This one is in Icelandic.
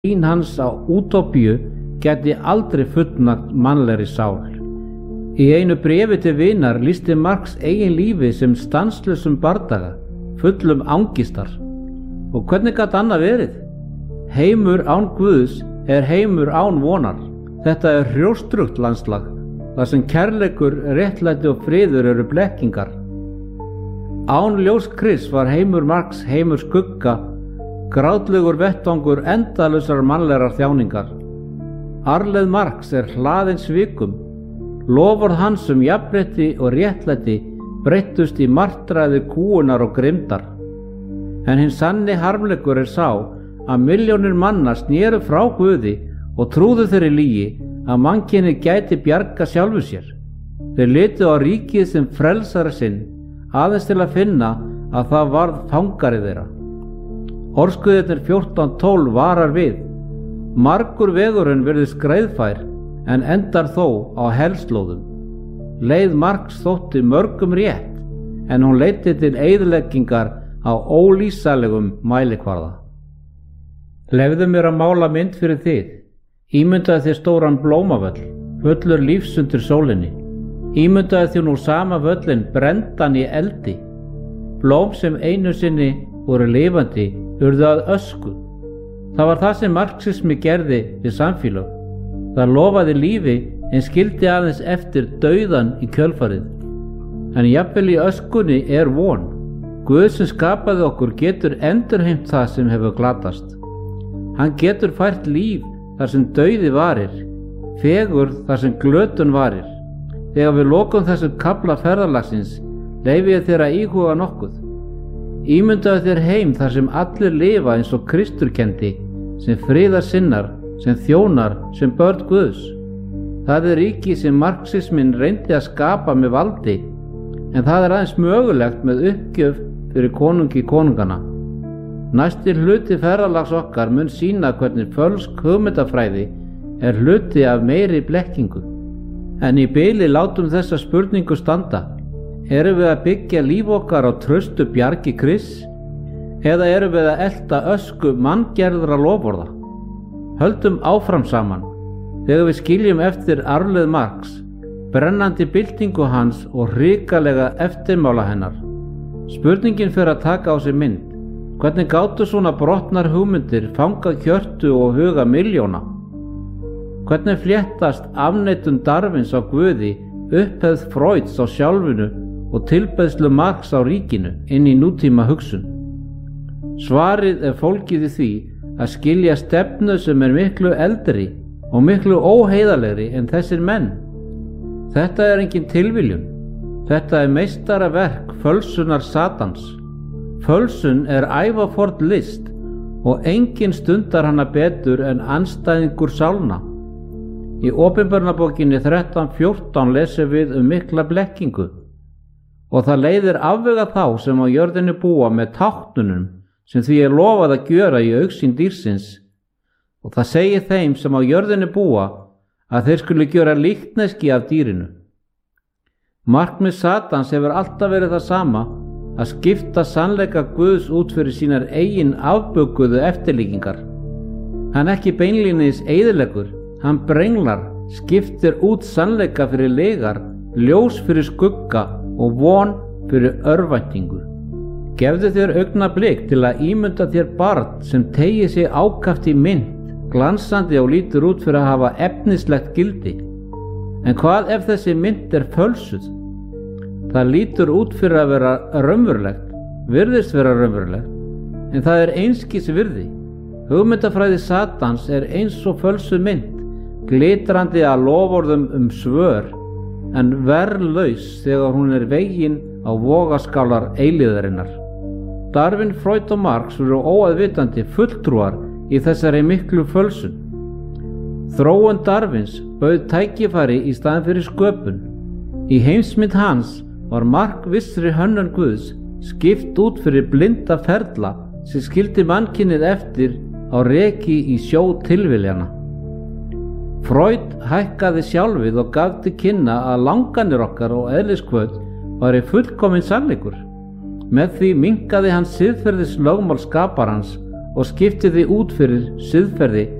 sýn hans á útópíu gæti aldrei fullnægt mannlegri sál. Í einu bréfi til vinar lýsti Marx eigin lífi sem stanslausum bardaga, fullum angistar. Og hvernig gat annað verið? Heimur án Guðs er heimur án vonar. Þetta er hrjóstrugt landslag, þar sem kærleikur, réttlæti og friður eru blekkingar. Án ljós Krists var heimur Marx heimur skugga, grátlegur vettvangur endalausar mannlegar þjáningar. Arfleið Marx er hlaðin svikum. Loforð hans jafnrétti og réttlæti breyttust í martræði kúgunar og grimmdar. En hinn sanni harmleikur er sá að milljónir manna snéru frá Guði og trúðu þeirri lygi að mannkynið gæti bjarga sjálfu sér. Þeir litu á ríkið sem frelsara sinn, aðeins til að finna að það varð fangari þeirra. Orðskuðirnir 14:12 varar við. Margur vegurinn virðist greiðfær, en endar þó á helslóðum. Leið Marx þótti mörgum rétt, en hún leiddi til eyðileggingar á ólýsanlegum mælikvarða. Leyfðu mér að mála mynd fyrir þig. Ímyndaðu þér stóran blómavöll, fullur lífs undir sólinni. Ímyndaðu þér nú sama völlin brenndan í eldi. Blóm sem einu sinni voru lifandi urðu að ösku. Það var það sem marxismi gerði við samfélög. Það lofaði lífi en skildi aðeins eftir dauðan í kjölfarið. En jafnvel í öskunni er von. Guð sem skapaði okkur getur endurheimt það sem hefur glatast. Hann getur fært líf þar sem dauði varir, fegurð þar sem glötun varir. Þegar við lokum þessum kafla ferðalagsins leyfi ég þér að íhuga nokkuð. Ímyndaðu þér heim þar sem allir lifa eins og Kristur kenndi, sem friðarsinnar, sem þjónar, sem börn Guðs. Það er ríki sem marxismin reyndi að skapa með valdi, en það er aðeins mögulegt með uppgjöf fyrir konungi konungana. Næsti hluti ferðalags okkar mun sýna hvernig fölsk hugmyndafræði er hluti af meiri blekkingu. En í bili látum þessa spurningu standa. Erum við að byggja líf okkar á traustu bjargi Krists, eða erum við að elta ösku manngerðra loforða? Höldum áfram saman, þegar við skiljum eftir arfleið Marx, brennandi byltingu hans og hrikalega eftirmála hennar. Spurningin fer að taka á sig mynd. Hvernig gátu svona brotnar hugmyndir fangað hjörtu og huga milljóna? Hvernig fléttast afneitun Darwins á Guði, upphefð Freuds á sjálfinu og tilbeiðslu Marx á ríkinu inn í nútíma hugsun? Svarið er fólgið í því að skilja stefnu sem er miklu eldri og miklu óheiðalegri en þessir menn. Þetta er engin tilviljun. Þetta er meistaraverk fölsunar Satans. Fölsun er ævaforn list og enginn stundar hana betur en andstæðingur sálna. Í Opinberunarbókinni 13:14 lesum við mikla blekkingu. Og það leiðir afvega þá sem á jörðinni búa með táknunum sem því er lofað að gjöra í augsýn dýrsins. Og það segir þeim sem á jörðinni búa að þeir skuli gjöra líkneski af dýrinu. Markmið Satans hefur alltaf verið það sama, að skipta sannleika Guðs út fyrir sínar eigin afbökuðu eftirlíkingar. Hann ekki beinlínis eyðileggur, hann brenglar, skiptir út sannleika fyrir legar, ljós fyrir skugga og von fyrir örvæntingu. Gefðu þér augnablik til að ímynda þér barn sem teygir sig ákaft í mynd, glansandi og lítur út fyrir að hafa efnislegt gildi. En hvað ef þessi mynd er fölsuð? Það lítur út fyrir að vera raunverulegt, virðist vera raunverulegt, en það er einskis virði. Hugmyndafræði Satans er eins og fölsuð mynd, glitrandi að loforðum svör, en verðlaus þegar hún er vegin á vogaskálar eilíðarinnar. Darwin, Freud og Marx voru óaðvitandi fulltrúar í þessari miklu fölsun. Þróun Darwins bauð tækifæri í staðinn fyrir sköpun. Í heimsmynd hans var markvissri hönnun Guðs skipt út fyrir blinda ferla sem skildi mannkynið eftir á reki í sjó tilviljana. Freud hækkaði sjálfið og gaf til kynna að langanir okkar og eðliskvöð væri fullkominn sannleikur. Með því minnkaði hann siðferðislögmál skaparans og skipti því út fyrir siðferði